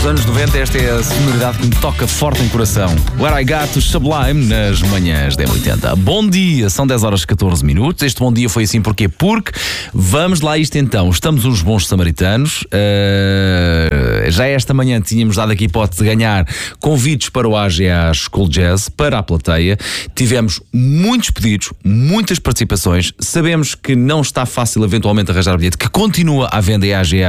Dos anos 90, esta é a sonoridade que me toca forte em coração. Where I Got to Sublime nas manhãs da M80. Bom dia, são 10 horas e 14 minutos. Este bom dia foi assim porquê? Porque vamos lá isto então. Estamos uns bons samaritanos. Já esta manhã tínhamos dado aqui a hipótese de ganhar convites para o AGA School Jazz, para a plateia. Tivemos muitos pedidos, muitas participações. Sabemos que não está fácil eventualmente arranjar bilhete, que continua à venda em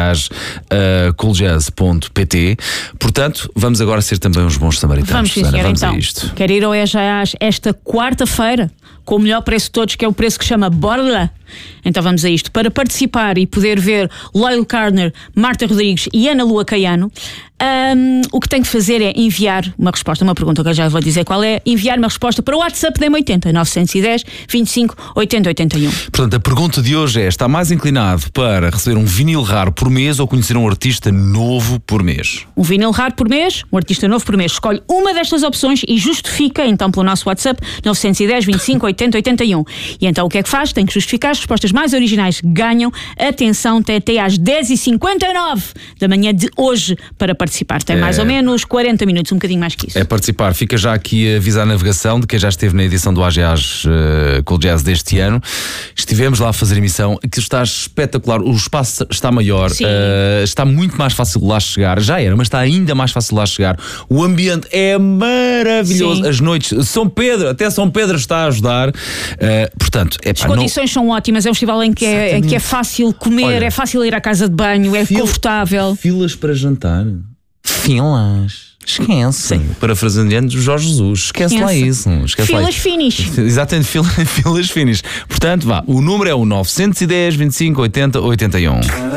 agajazz.pt. Portanto, vamos agora ser também uns bons samaritanos. Vamos, sim, senhora, vamos então. a isto. Quer ir ao EJAs esta quarta-feira, com o melhor preço de todos, que é o preço que chama Borla? Então vamos a isto. Para participar e poder ver Loyal Carner, Marta Rodrigues e Ana Lua Caiano, o que tem que fazer é enviar uma resposta, uma pergunta que eu já vou dizer qual é, enviar uma resposta para o WhatsApp da M80, 910 25 80 81. Portanto, a pergunta de hoje é: está mais inclinado para receber um vinil raro por mês ou conhecer um artista novo por mês? Um vinil raro por mês, um artista novo por mês. Escolhe uma destas opções e justifica então pelo nosso WhatsApp 910 25 80 81. E então o que é que faz? Tem que justificar. As respostas mais originais ganham. Atenção, tem até às 10h59 da manhã de hoje para participar. Tem mais ou menos 40 minutos, um bocadinho mais que isso. É participar. Fica já aqui a avisar a navegação de quem já esteve na edição do AGAs School Jazz deste ano. Estivemos lá a fazer emissão. Aquilo está espetacular. O espaço está maior. Está muito mais fácil de lá chegar. Já era, mas está ainda mais fácil de lá chegar. O ambiente é maravilhoso. Sim. As noites, São Pedro, até São Pedro está a ajudar. Portanto, as condições são ótimas. É um festival em que é fácil comer. Olha, é fácil ir à casa de banho, é confortável. Filas para jantar. Filas. Esquece. Parafraseando o Jorge Jesus. Esquece lá isso. Filas finis. Exatamente, filas finis. Portanto, vá. O número é o 910 25 80 81.